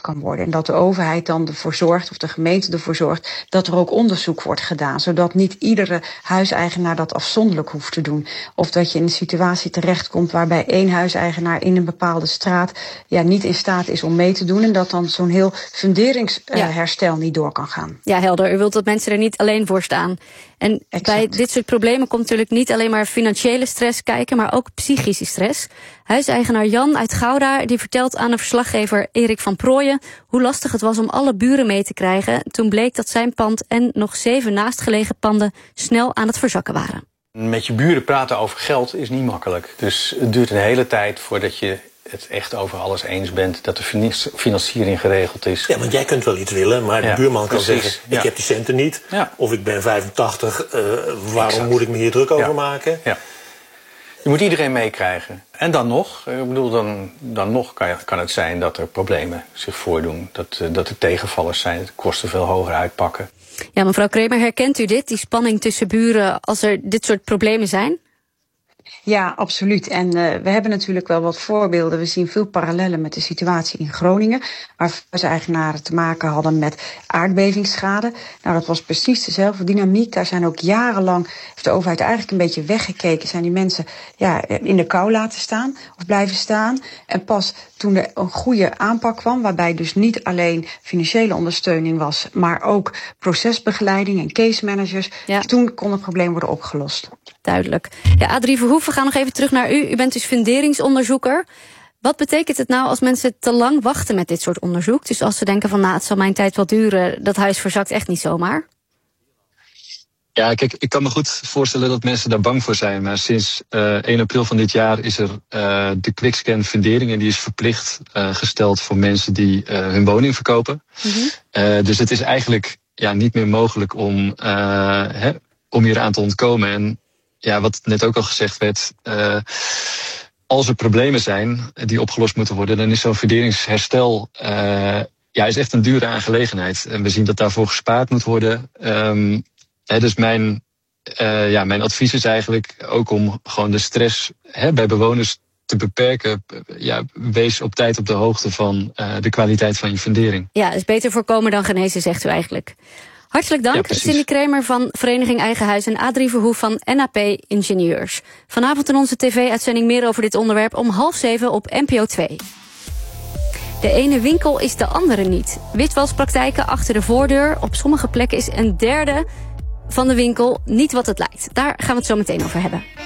kan worden. En dat de overheid dan ervoor zorgt, of de gemeente ervoor zorgt, dat er ook onderzoek wordt gedaan. Zodat niet iedere huiseigenaar dat afzonderlijk hoeft te doen. Of dat je in een situatie terechtkomt waarbij één huiseigenaar in een bepaalde straat niet in staat is om mee te doen. En dat dan zo'n heel funderingsherstel niet door kan gaan. Ja, helder. U wilt dat mensen er niet alleen voor staan. En bij dit soort problemen komt natuurlijk niet alleen maar financiële stress kijken, maar ook psychische stress. Huiseigenaar Jan uit Gouda die vertelt aan de verslaggever Erik van Prooijen hoe lastig het was om alle buren mee te krijgen toen bleek dat zijn pand en nog 7 naastgelegen panden snel aan het verzakken waren. Met je buren praten over geld is niet makkelijk. Dus het duurt een hele tijd voordat je het echt over alles eens bent, dat de financiering geregeld is. Ja, want jij kunt wel iets willen, maar de buurman kan zeggen, ik heb die centen niet. Ja. Of ik ben 85, waarom moet ik me hier druk over maken? Ja. Je moet iedereen meekrijgen. En dan nog, ik bedoel, dan nog kan het zijn dat er problemen zich voordoen. Dat er tegenvallers zijn, dat de kosten veel hoger uitpakken. Ja, mevrouw Kremer, herkent u dit, die spanning tussen buren als er dit soort problemen zijn? Ja, absoluut. En we hebben natuurlijk wel wat voorbeelden. We zien veel parallellen met de situatie in Groningen, waar huiseigenaren te maken hadden met aardbevingsschade. Nou, dat was precies dezelfde dynamiek. Daar zijn ook jarenlang, heeft de overheid eigenlijk een beetje weggekeken. Zijn die mensen in de kou laten staan of blijven staan. En pas toen er een goede aanpak kwam, waarbij dus niet alleen financiële ondersteuning was, maar ook procesbegeleiding en case managers, toen kon het probleem worden opgelost. Duidelijk. Ja, Adrie Verhoef, we gaan nog even terug naar u. U bent dus funderingsonderzoeker. Wat betekent het nou als mensen te lang wachten met dit soort onderzoek? Dus als ze denken van, het zal mijn tijd wel duren, dat huis verzakt echt niet zomaar. Ja, kijk, ik kan me goed voorstellen dat mensen daar bang voor zijn. Maar sinds 1 april van dit jaar is er de quickscan fundering. En die is verplicht gesteld voor mensen die hun woning verkopen. Mm-hmm. Dus het is eigenlijk niet meer mogelijk om hier aan te ontkomen. En wat net ook al gezegd werd, als er problemen zijn die opgelost moeten worden, dan is zo'n funderingsherstel is echt een dure aangelegenheid. En we zien dat daarvoor gespaard moet worden. Dus mijn advies is eigenlijk ook om gewoon de stress bij bewoners te beperken. Wees op tijd op de hoogte van de kwaliteit van je fundering. Ja, is beter voorkomen dan genezen, zegt u eigenlijk. Hartelijk dank, Cindy Kremer van Vereniging Eigen Huis en Adrie Verhoef van NAP Ingenieurs. Vanavond in onze tv-uitzending meer over dit onderwerp om 6:30 op NPO 2. De ene winkel is de andere niet. Witwaspraktijken achter de voordeur. Op sommige plekken is een derde van de winkel niet wat het lijkt. Daar gaan we het zo meteen over hebben.